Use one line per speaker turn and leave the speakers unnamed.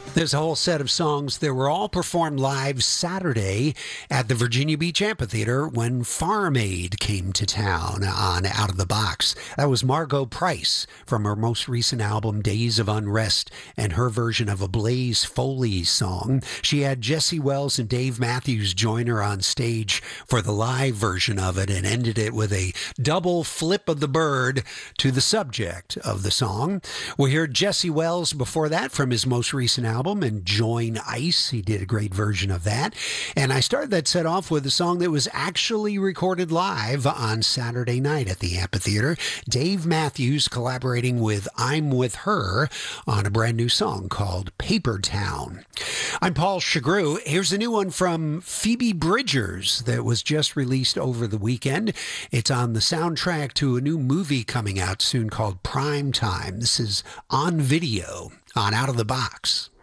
There's a whole set of songs that were all performed live Saturday at the Virginia Beach Amphitheater when Farm Aid came to town on Out of the Box. That was Margot Price from her most recent album, Days of Unrest, and her version of a Blaze Foley song. She had Jesse Wells and Dave Matthews join her on stage for the live version of it and ended it with a double flip of the bird to the subject of the song. We heard Jesse Wells before that from his most recent album, and Join Ice. He did a great version of that. And I started that set off with a song that was actually recorded live on Saturday night at the amphitheater. Dave Matthews collaborating with I'm With Her on a brand new song called Paper Town. I'm Paul Chagru. Here's a new one from Phoebe Bridgers that was just released over the weekend. It's on the soundtrack to a new movie coming out soon called Prime Time. This is on video on Out of the Box.